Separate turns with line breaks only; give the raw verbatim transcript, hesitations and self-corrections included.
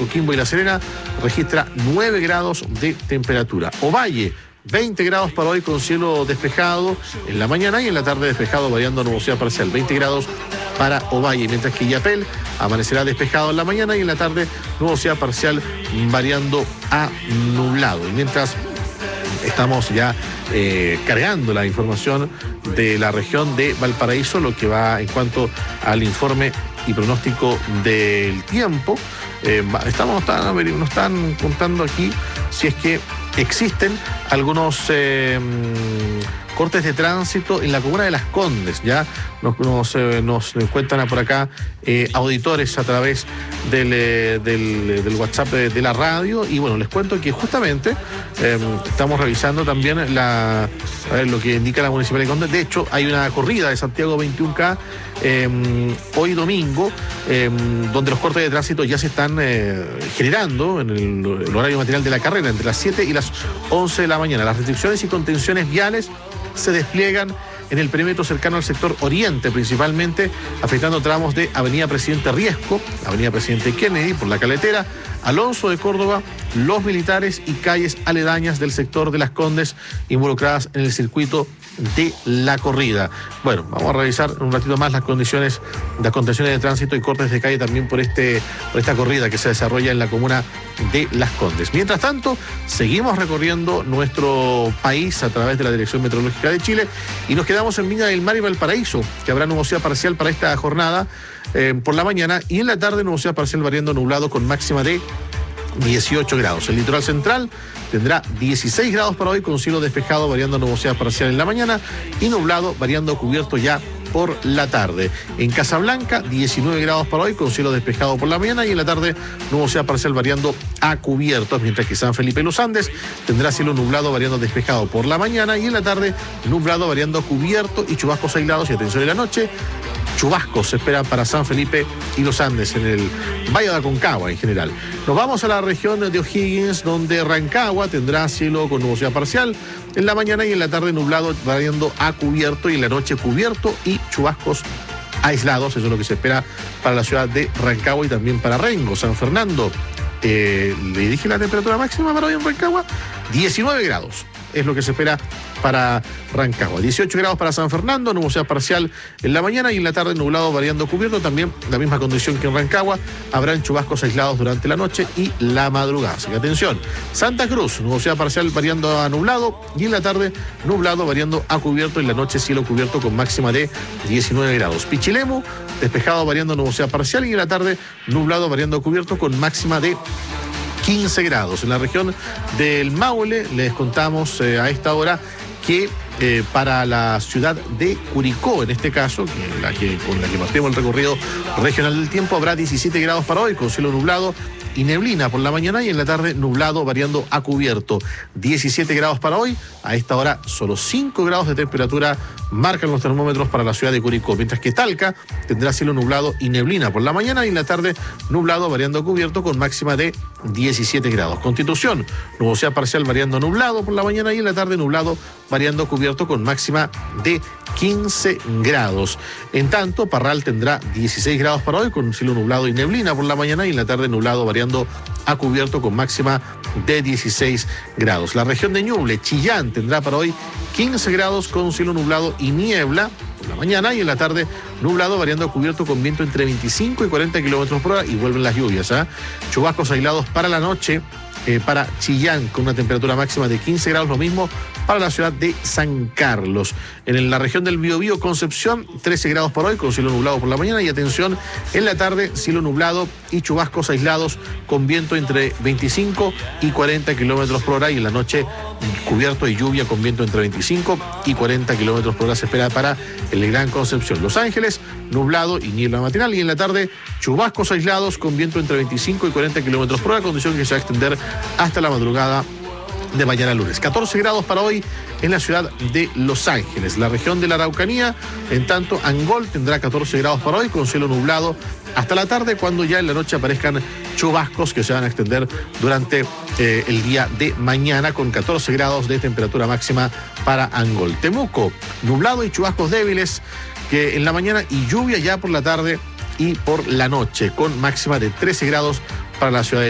Coquimbo y La Serena registra nueve grados de temperatura. Ovalle, veinte grados para hoy con cielo despejado en la mañana y en la tarde despejado variando a nubosidad parcial. veinte grados para Ovalle, mientras que Illapel amanecerá despejado en la mañana y en la tarde nubosidad parcial variando a nublado. Y mientras estamos ya eh, cargando la información de la región de Valparaíso, lo que va en cuanto al informe y pronóstico del tiempo. Eh, estamos, nos están, nos están contando aquí si es que existen algunos eh, cortes de tránsito en la comuna de Las Condes. Ya nos, nos, eh, nos cuentan por acá eh, auditores a través del, eh, del, del WhatsApp de, de la radio. Y bueno, les cuento que justamente eh, estamos revisando también la, a ver, lo que indica la Municipalidad de Condes. De hecho, hay una corrida de Santiago veintiuno K eh, hoy domingo, eh, donde los cortes de tránsito ya se están eh, generando en el, el horario material de la carrera, entre las siete y las once de la mañana. Las restricciones y contenciones viales se despliegan en el perímetro cercano al sector oriente, principalmente afectando tramos de Avenida Presidente Riesco, Avenida Presidente Kennedy, por la Caletera, Alonso de Córdoba, Los Militares y calles aledañas del sector de Las Condes involucradas en el circuito de la corrida. Bueno, vamos a revisar un ratito más las condiciones, las contenciones de tránsito y cortes de calle también por, este, por esta corrida que se desarrolla en la comuna de Las Condes. Mientras tanto, seguimos recorriendo nuestro país a través de la Dirección Meteorológica de Chile y nos quedamos en Viña del Mar y Valparaíso, que habrá nubosidad parcial para esta jornada eh, por la mañana y en la tarde nubosidad parcial variando nublado con máxima de dieciocho grados. El litoral central tendrá dieciséis grados para hoy con cielo despejado variando nubosidad parcial en la mañana y nublado variando cubierto ya por la tarde. En Casablanca, diecinueve grados para hoy con cielo despejado por la mañana y en la tarde nubosidad parcial variando a cubierto, mientras que San Felipe y Los Andes tendrá cielo nublado variando despejado por la mañana y en la tarde nublado variando a cubierto y chubascos aislados. Y atención en la noche, chubascos se esperan para San Felipe y Los Andes en el Valle de Aconcagua en general. Nos vamos a la región de O'Higgins, donde Rancagua tendrá cielo con nubosidad parcial en la mañana y en la tarde nublado variando a cubierto y en la noche cubierto y chubascos aislados. Eso es lo que se espera para la ciudad de Rancagua y también para Rengo. San Fernando, eh, le dije la temperatura máxima para hoy en Rancagua, diecinueve grados. Es lo que se espera para Rancagua. dieciocho grados para San Fernando, nubosidad parcial en la mañana y en la tarde nublado variando cubierto. También la misma condición que en Rancagua. Habrán chubascos aislados durante la noche y la madrugada. Así que atención. Santa Cruz, nubosidad parcial variando a nublado y en la tarde nublado variando a cubierto y en la noche cielo cubierto con máxima de diecinueve grados. Pichilemu, despejado variando nubosidad parcial y en la tarde nublado variando a cubierto con máxima de quince grados. En la región del Maule les contamos eh, a esta hora que eh, para la ciudad de Curicó, en este caso, que la que, con la que partimos el recorrido regional del tiempo, habrá diecisiete grados para hoy con cielo nublado y neblina por la mañana y en la tarde nublado variando a cubierto. diecisiete grados para hoy. A esta hora solo cinco grados de temperatura marcan los termómetros para la ciudad de Curicó, mientras que Talca tendrá cielo nublado y neblina por la mañana y en la tarde nublado variando a cubierto con máxima de diecisiete grados. Constitución, nubosidad parcial variando nublado por la mañana y en la tarde nublado variando a cubierto con máxima de quince grados. En tanto, Parral tendrá dieciséis grados para hoy con cielo nublado y neblina por la mañana y en la tarde nublado variando a cubierto con máxima de dieciséis grados. La región de Ñuble, Chillán, tendrá para hoy quince grados con cielo nublado y niebla por la mañana y en la tarde nublado variando a cubierto con viento entre veinticinco y cuarenta kilómetros por hora y vuelven las lluvias. ¿eh? Chubascos aislados para la noche eh, para Chillán con una temperatura máxima de quince grados, lo mismo para la ciudad de San Carlos. En la región del Biobío, Concepción, trece grados por hoy con cielo nublado por la mañana y atención, en la tarde cielo nublado y chubascos aislados con viento entre veinticinco y cuarenta kilómetros por hora y en la noche cubierto y lluvia con viento entre veinticinco y cuarenta kilómetros por hora se espera para el Gran Concepción. Los Ángeles, nublado y niebla matinal y en la tarde chubascos aislados con viento entre veinticinco y cuarenta kilómetros por hora, condición que se va a extender hasta la madrugada de mañana lunes. catorce grados para hoy en la ciudad de Los Ángeles. La región de la Araucanía, en tanto, Angol tendrá catorce grados para hoy con cielo nublado hasta la tarde, cuando ya en la noche aparezcan chubascos que se van a extender durante eh, el día de mañana con catorce grados de temperatura máxima para Angol. Temuco, nublado y chubascos débiles que en la mañana y lluvia ya por la tarde y por la noche con máxima de trece grados para la ciudad de